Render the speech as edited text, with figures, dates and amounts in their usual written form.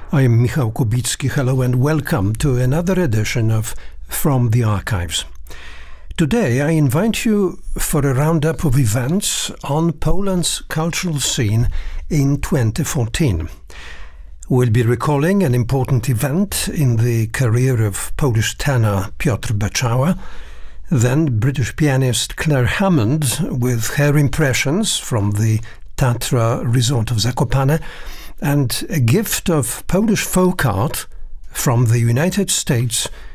I am Michał Kubicki. Hello and welcome to another edition of From the Archives. Today I invite you for a roundup of events on Poland's cultural scene in 2014. We'll be recalling an important event in the career of Polish tenor Piotr Beczała, then British pianist Claire Hammond with her impressions from the Tatra resort of Zakopane, and a gift of Polish folk art from the United States